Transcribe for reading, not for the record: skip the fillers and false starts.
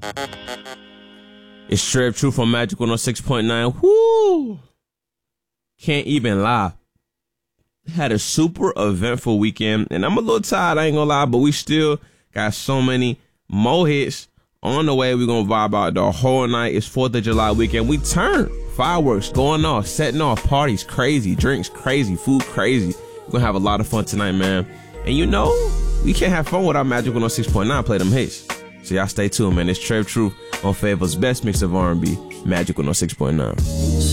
It's Trev Truth on Magic 106.9. Woo! Can't even lie. Had a super eventful weekend, and I'm a little tired, I ain't gonna lie, but we still got so many more hits on the way. We're gonna vibe out the whole night. It's 4th of July weekend. We turn fireworks going off, setting off, parties crazy, drinks crazy, food crazy. We're gonna have a lot of fun tonight, man. And you know, we can't have fun without Magic 106.9 play them hits. So y'all stay tuned, man. It's Trev Truth on Favor's best mix of R&B, Magic 106.9.